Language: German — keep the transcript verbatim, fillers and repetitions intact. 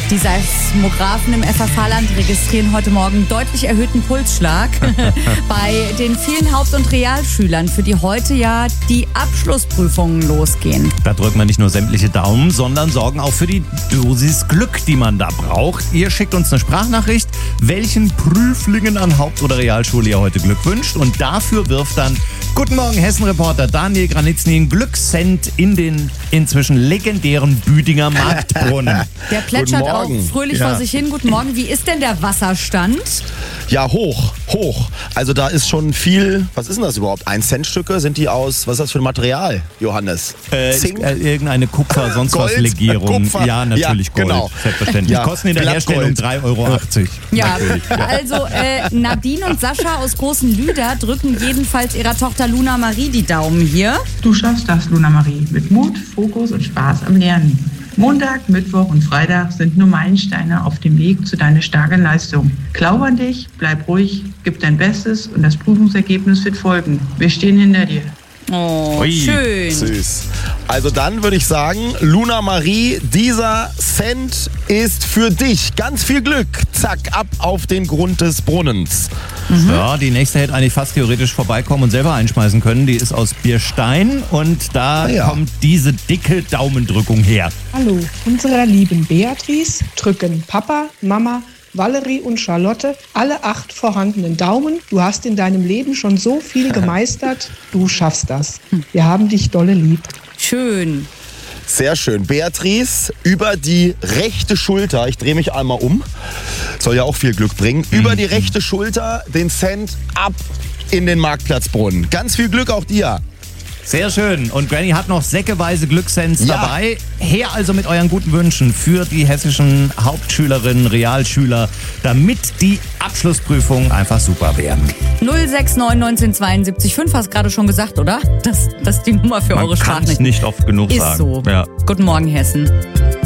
Die Seismographen im F F H-Land registrieren heute Morgen deutlich erhöhten Pulsschlag bei den vielen Haupt- und Realschülern, für die heute ja die Abschlussprüfungen losgehen. Da drücken wir nicht nur sämtliche Daumen, sondern sorgen auch für die Dosis Glück, die man da braucht. Ihr schickt uns eine Sprachnachricht, welchen Prüflingen an Haupt- oder Realschule ihr heute Glück wünscht. Und dafür wirft dann Guten Morgen Hessen-Reporter Daniel Granitzny einen Glückscent in den inzwischen legendären Büdinger Marktbrunnen. Der plätschert auch fröhlich ja. vor sich hin. Guten Morgen. Wie ist denn der Wasserstand? Ja, hoch, hoch. Also da ist schon viel, was ist denn das überhaupt? ein Cent Stücke, sind die aus, was ist das für ein Material, Johannes? Äh, Zink? Äh, irgendeine Kupfer, sonst Gold? was Legierung. Kupfer? Ja, natürlich ja, Gold, genau. selbstverständlich. Ja, kosten in der Herstellung drei Euro achtzig. Ja, also äh, Nadine und Sascha aus Großen Lüder drücken jedenfalls ihrer Tochter Luna Marie die Daumen hier. Du schaffst das, Luna Marie, mit Mut, Fokus und Spaß am Lernen. Montag, Mittwoch und Freitag sind nur Meilensteine auf dem Weg zu deiner starken Leistung. Glaub an dich, bleib ruhig, gib dein Bestes und das Prüfungsergebnis wird folgen. Wir stehen hinter dir. Oh, Ui, schön. Süß. Also dann würde ich sagen, Luna Marie, dieser Cent ist für dich. Ganz viel Glück. Zack, ab auf den Grund des Brunnens. Mhm. Ja, die nächste hätte eigentlich fast theoretisch vorbeikommen und selber einschmeißen können. Die ist aus Bierstein und da ja. kommt diese dicke Daumendrückung her. Hallo, unserer lieben Beatrice drücken Papa, Mama, Valerie und Charlotte alle acht vorhandenen Daumen. Du hast in deinem Leben schon so viel gemeistert. Du schaffst das. Wir haben dich dolle lieb. Schön. Sehr schön. Beatrice, über die rechte Schulter, ich drehe mich einmal um, soll ja auch viel Glück bringen, mhm. über die rechte Schulter den Cent ab in den Marktplatzbrunnen. Ganz viel Glück auch dir. Sehr schön. Und Granny hat noch säckeweise Glückscents Ja. dabei. Her also mit euren guten Wünschen für die hessischen Hauptschülerinnen, Realschüler, damit die Abschlussprüfungen einfach super werden. null sechs neun neunzehnhundertzweiundsiebzig fünf, hast gerade schon gesagt, oder? Das, das ist die Nummer für Man eure kann's Sprachnachrichten. nicht oft genug Ist sagen. so. Ja. Guten Morgen, Hessen.